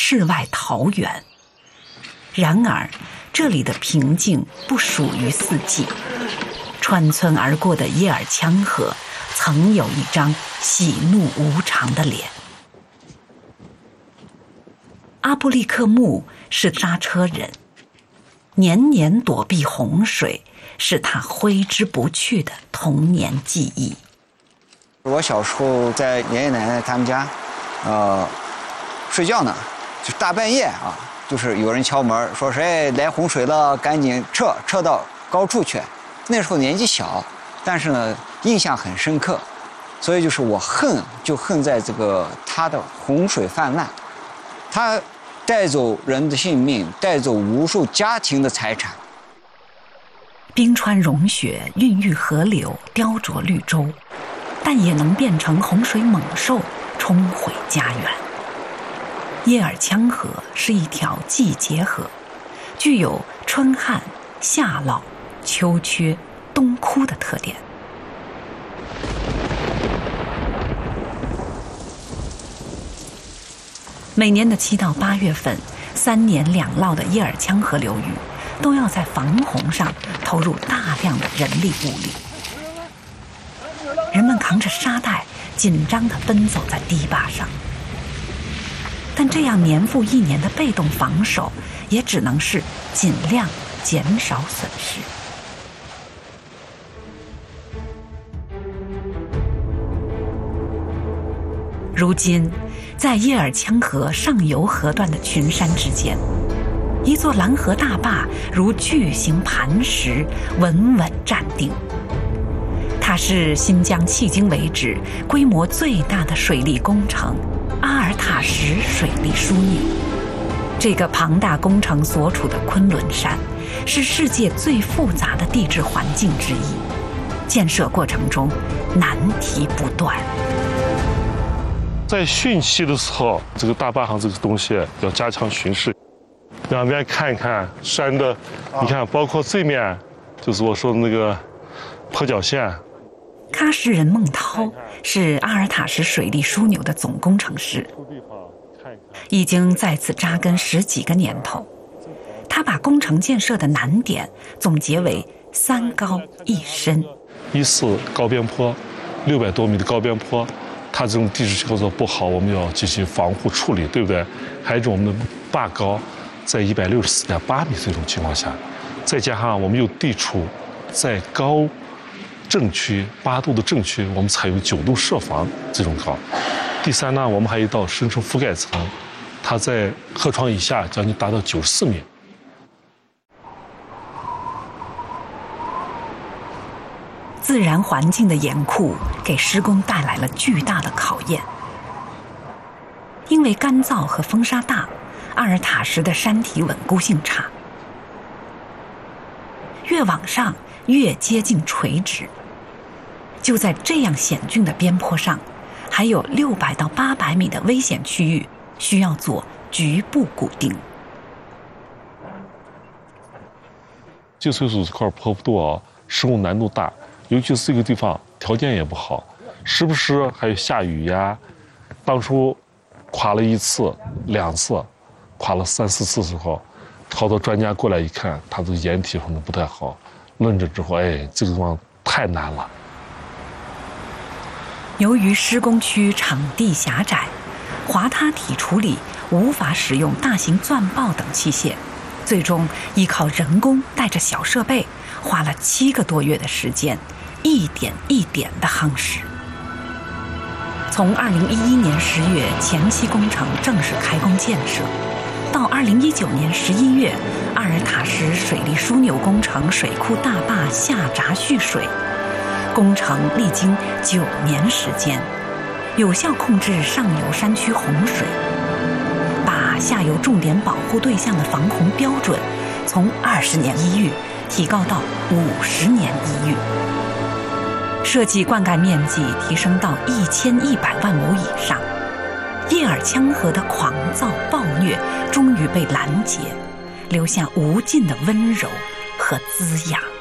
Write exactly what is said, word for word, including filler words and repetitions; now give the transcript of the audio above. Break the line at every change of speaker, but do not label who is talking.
世外桃源。然而，这里的平静不属于四季。穿村而过的叶尔羌河，曾有一张喜怒无常的脸。阿布利克木是刹车人，年年躲避洪水，是他挥之不去的童年记忆。
我小时候在爷爷奶奶他们家，呃，睡觉呢，就大半夜啊，就是有人敲门说谁来洪水了，赶紧撤，撤到高处去。那时候年纪小，但是呢，印象很深刻，所以就是我恨就恨在这个他的洪水泛滥，他带走人的性命，带走无数家庭的财产。
冰川融雪，孕育河流，雕琢绿洲，但也能变成洪水猛兽，冲毁家园。叶尔羌河是一条季节河，具有春旱、夏涝、秋缺、冬枯的特点。每年的七到八月份，三年两涝的叶尔羌河流域都要在防洪上投入大量的人力物力。人们扛着沙袋，紧张地奔走在堤坝上。但这样年复一年的被动防守，也只能是尽量减少损失。如今，在叶尔羌河上游河段的群山之间，一座拦河大坝如巨型磐石，稳稳站定。它是新疆迄今为止规模最大的水利工程——阿尔塔什水利枢纽。这个庞大工程所处的昆仑山，是世界最复杂的地质环境之一。建设过程中，难题不断。
在汛期的时候，这个大坝上这个东西要加强巡视，两边看一看山的，你看，包括这面，就是我说的那个坡脚线。
喀什人孟涛是阿尔塔什水利枢纽的总工程师，已经在此扎根十几个年头。他把工程建设的难点总结为三高一深。
一是高边坡，六百多米的高边坡。它这种地质构造不好，我们要进行防护处理，对不对？还有一种我们的坝高在一百六十四点八米这种情况下，再加上我们又地处在高震区八度的震区，我们采用九度设防这种高。第三呢，我们还有一道深层覆盖层，它在河床以下将近达到九十四米。
自然环境的严酷给施工带来了巨大的考验。因为干燥和风沙大，阿尔塔什的山体稳固性差，越往上越接近垂直。就在这样险峻的边坡上，还有六百到八百米的危险区域需要做局部固定。
净水组这块坡度啊，施工难度大。尤其是这个地方条件也不好，时不时还有下雨呀。当初垮了一次、两次，垮了三四次之后，好多专家过来一看，它这个掩体可能不太好，论证之后，哎，这个地方太难了。
由于施工区场地狭窄，滑塌体处理无法使用大型钻刨等器械，最终依靠人工带着小设备，花了七个多月的时间。一点一点的夯实。从二零一一年十月前期工程正式开工建设，到二零一九年十一月，阿尔塔什水利枢纽工程水库大坝下闸蓄水，工程历经九年时间，有效控制上游山区洪水，把下游重点保护对象的防洪标准从二十年一遇提高到五十年一遇。设计灌溉面积提升到一千一百万亩以上，叶尔羌河的狂躁暴虐终于被拦截，留下无尽的温柔和滋养。